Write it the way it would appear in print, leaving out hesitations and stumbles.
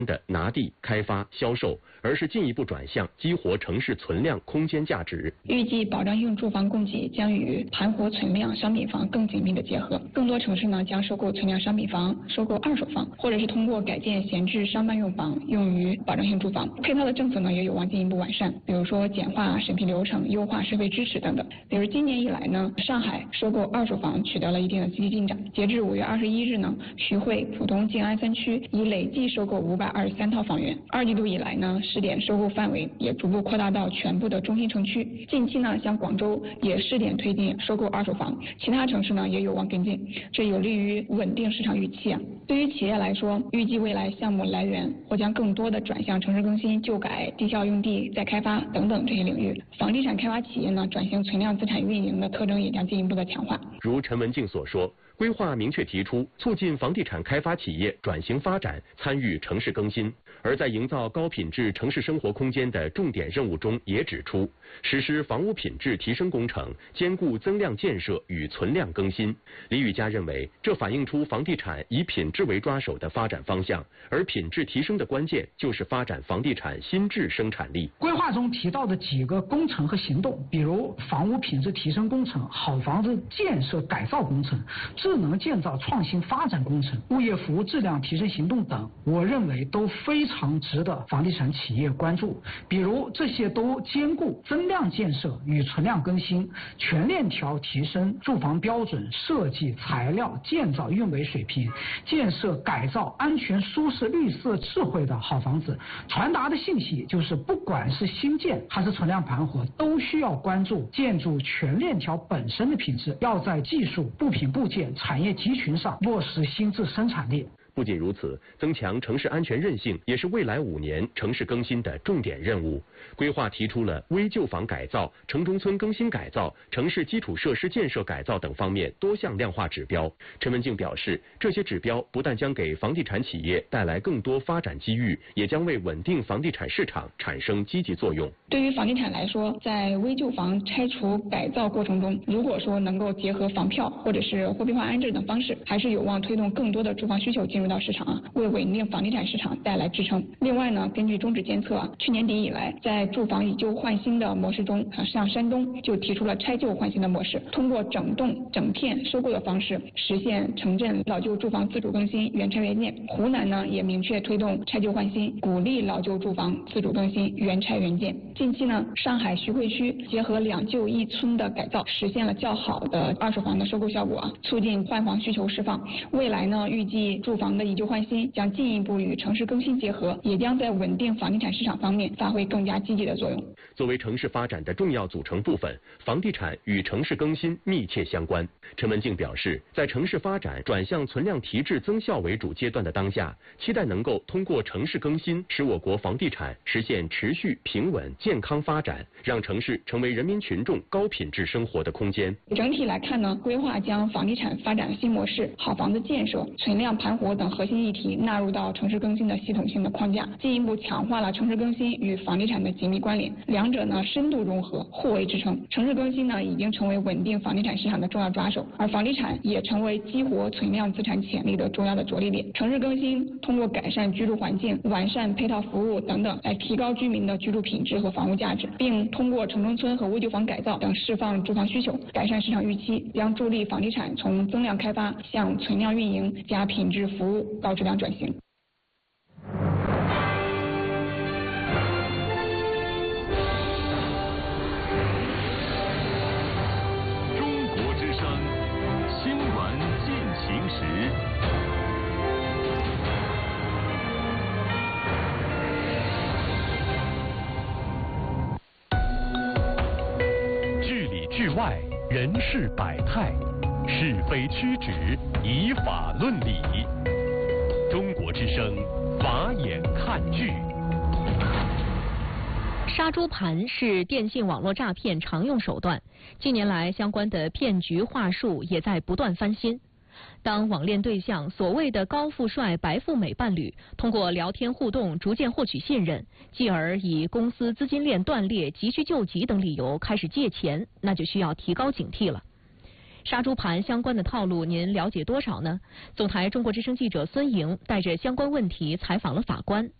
的拿地、开发、销售，而是进一步转向激活城市存量空间价值。 预计保障性住房供给将与盘活存量商品房更紧密的结合，更多城市呢将收购存量商品房、收购二手房，或者是通过改建闲置商办用房用于保障性住房。配套的政策呢也有望进一步完善，比如说简化审批流程、优化社会支持等等。比如今年以来呢，上海收购二手房取得了一定的积极进展。截至5月21日呢，徐汇、浦东、静安3区已累计收购523套房源。2季度以来呢，试点收购范围也逐步扩大到全部的中心城区。近期呢，像广州也试点推进收购二手房，其他城市呢也有望跟进，这有利于稳定市场预期啊。对于企业来说，预计未来项目来源或将更多的转向城市更新、旧改、地效用地再开发等等这些领域。房地产开发企业呢转型存量资产运营的特征也将进一步的强化。 如陈文静所说，规划明确提出促进房地产开发企业转型发展，参与城市更新。而在营造高品质城市生活空间的重点任务中，也指出实施房屋品质提升工程，兼顾增量建设与存量更新。李宇嘉认为，这反映出房地产以品质为抓手的发展方向，而品质提升的关键就是发展房地产新质生产力。 规划中提到的几个工程和行动，比如房屋品质提升工程、好房子建设改造工程、智能建造创新发展工程、物业服务质量提升行动等，我认为都非常值得房地产企业关注。比如这些都兼顾增量建设与存量更新，全链条提升住房标准、设计、材料、建造、运维水平，建设改造安全、舒适、绿色、智慧的好房子。传达的信息就是，不管是新建还是存量盘活，都需要关注建筑全链条本身的品质，要在技术、部品部件、产业集群上落实新质生产力。 不仅如此，增强城市安全韧性也是未来5年城市更新的重点任务。规划提出了危旧房改造、城中村更新改造、城市基础设施建设改造等方面多项量化指标。陈文静表示，这些指标不但将给房地产企业带来更多发展机遇，也将为稳定房地产市场产生积极作用。 对于房地产来说，在危旧房拆除改造过程中，如果说能够结合房票或者是货币化安置等方式，还是有望推动更多的住房需求进入到市场啊，为稳定房地产市场带来支撑。另外呢，根据中指监测啊，去年底以来，在住房以旧换新的模式中，像山东就提出了拆旧换新的模式，通过整栋整片收购的方式，实现城镇老旧住房自主更新、原拆原建。湖南呢也明确推动拆旧换新，鼓励老旧住房自主更新、原拆原建。近期呢，上海徐汇区结合2旧1村的改造，实现了较好的二手房的收购效果啊，促进换房需求释放。未来呢，预计住房的以旧换新将进一步与城市更新结合，也将在稳定房地产市场方面发挥更加积极的作用。 作为城市发展的重要组成部分，房地产与城市更新密切相关。陈文静表示，在城市发展转向存量提质增效为主阶段的当下，期待能够通过城市更新，使我国房地产实现持续平稳健康发展，让城市成为人民群众高品质生活的空间。 整体来看呢，规划将房地产发展新模式、好房子建设、存量盘活等核心议题纳入到城市更新的系统性的框架，进一步强化了城市更新与房地产的紧密关联，两者呢深度融合，互为支撑。城市更新呢已经成为稳定房地产市场的重要抓手，而房地产也成为激活存量资产潜力的重要的着力点。城市更新通过改善居住环境、完善配套服务等等，来提高居民的居住品质和房屋价值，并通过城中村和危旧房改造等释放住房需求，改善市场预期，将助力房地产从增量开发向存量运营加品质服务高质量转型。 中国之声新闻进行时。 治外，人事百态，是非曲直，以法论理。中国之声，法眼看剧。 杀猪盘是电信网络诈骗常用手段，近年来相关的骗局话术也在不断翻新。当网恋对象所谓的高富帅、白富美伴侣通过聊天互动逐渐获取信任，继而以公司资金链断裂、急需救急等理由开始借钱，那就需要提高警惕了。 杀猪盘相关的套路您了解多少呢？总台中国之声记者孙莹带着相关问题采访了法官。